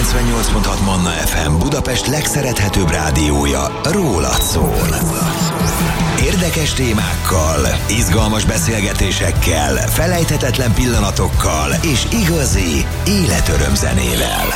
98.6 Manna FM Budapest legszerethetőbb rádiója rólad szól. Érdekes témákkal, izgalmas beszélgetésekkel, felejthetetlen pillanatokkal és igazi életörömzenével.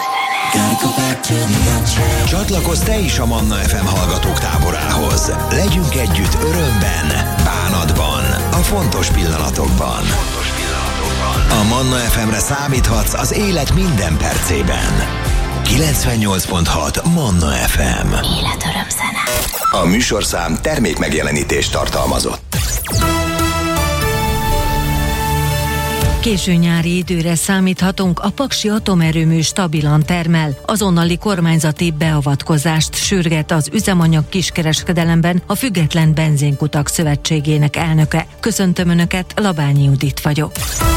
Csatlakozz te is a Manna FM hallgatók táborához. Legyünk együtt örömben, bánatban, a fontos pillanatokban. A Manna FM-re számíthatsz az élet minden percében. 98.6 Manna FM. Életörömzene. A műsorszám termékmegjelenítést tartalmazott. Késő nyári időre számíthatunk, a paksi atomerőmű stabilan termel. Azonnali kormányzati beavatkozást sürget az üzemanyag kiskereskedelemben a Független Benzinkutak Szövetségének elnöke. Köszöntöm Önöket, Labányi Judit vagyok.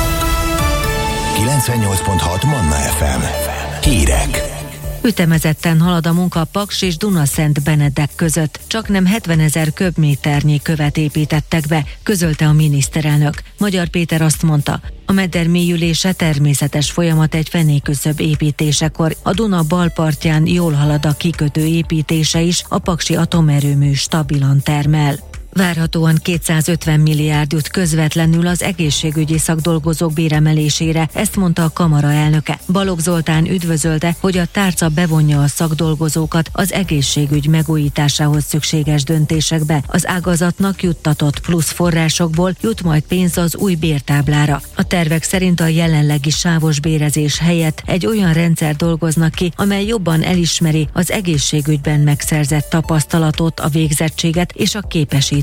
98.6 Manna FM. Hírek. Ütemezetten halad a munka Paks és Dunaszent Benedek között. Csaknem 70 000 köbméternyi követ építettek be, közölte a miniszterelnök. Magyar Péter azt mondta, a meder mélyülése természetes folyamat egy fenéküszöb építésekor. A Duna bal partján jól halad a kikötő építése is, a paksi atomerőmű stabilan termel. Várhatóan 250 milliárd jut közvetlenül az egészségügyi szakdolgozók béremelésére, ezt mondta a kamara elnöke. Balogh Zoltán üdvözölte, hogy a tárca bevonja a szakdolgozókat az egészségügy megújításához szükséges döntésekbe. Az ágazatnak juttatott plusz forrásokból jut majd pénz az új bértáblára. A tervek szerint a jelenlegi sávos bérezés helyett egy olyan rendszer dolgoznak ki, amely jobban elismeri az egészségügyben megszerzett tapasztalatot, a végzettséget és a képesítéseket.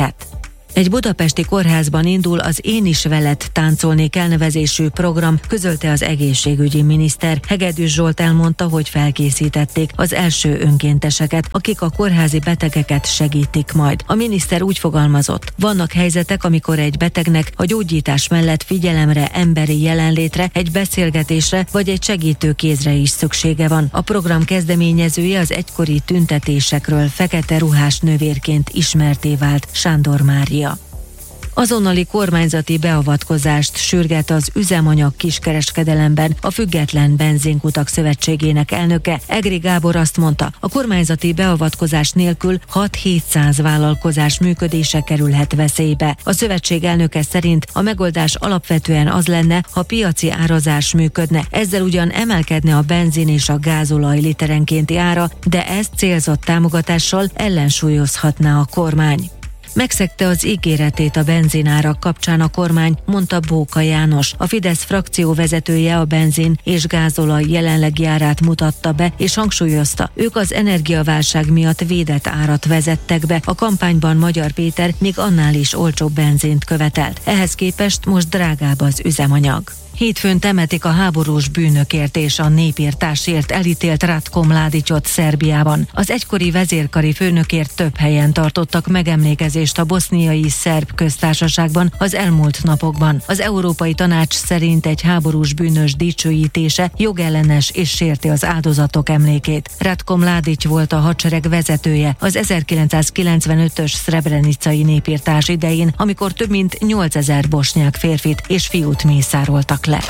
Egy budapesti kórházban indul az Én is veled táncolnék elnevezésű program, közölte az egészségügyi miniszter. Hegedűs Zsolt elmondta, hogy felkészítették az első önkénteseket, akik a kórházi betegeket segítik majd. A miniszter úgy fogalmazott, vannak helyzetek, amikor egy betegnek a gyógyítás mellett figyelemre, emberi jelenlétre, egy beszélgetésre vagy egy segítő kézre is szüksége van. A program kezdeményezője az egykori tüntetésekről fekete ruhás nővérként ismertté vált Sándor Mária. Azonnali kormányzati beavatkozást sürget az üzemanyag kiskereskedelemben a Független Benzinkutak Szövetségének elnöke. Egri Gábor azt mondta, a kormányzati beavatkozás nélkül 6-700 vállalkozás működése kerülhet veszélybe. A szövetség elnöke szerint a megoldás alapvetően az lenne, ha piaci árazás működne. Ezzel ugyan emelkedne a benzin és a gázolaj literenkénti ára, de ezt célzott támogatással ellensúlyozhatná a kormány. Megszegte az ígéretét a benzinárak kapcsán a kormány, mondta Bóka János. A Fidesz frakció vezetője a benzin és gázolaj jelenlegi árát mutatta be, és hangsúlyozta, ők az energiaválság miatt védett árat vezettek be. A kampányban Magyar Péter még annál is olcsóbb benzint követelt. Ehhez képest most drágább az üzemanyag. Hétfőn temetik a háborús bűnökért és a népirtásért elítélt Ratko Mladićot Szerbiában. Az egykori vezérkari főnökért több helyen tartottak megemlékezést a boszniai szerb köztársaságban az elmúlt napokban. Az Európai Tanács szerint egy háborús bűnös dicsőítése jogellenes és sérti az áldozatok emlékét. Ratko Mladić volt a hadsereg vezetője az 1995-ös szrebrenicai népirtás idején, amikor több mint 8000 bosnyák férfit és fiút mészároltak le.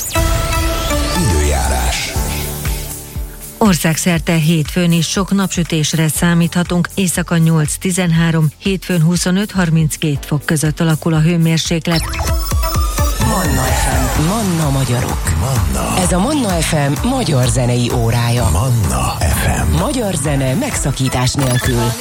Időjárás. Országszerte hétfőn is sok napsütésre számíthatunk, éjszaka 8-13, hétfőn 25-32 fok között alakul a hőmérséklet. Manna FM. Manna magyarok. Manna. Ez a Manna FM magyar zenei órája. Manna FM. Magyar zene megszakítás nélkül.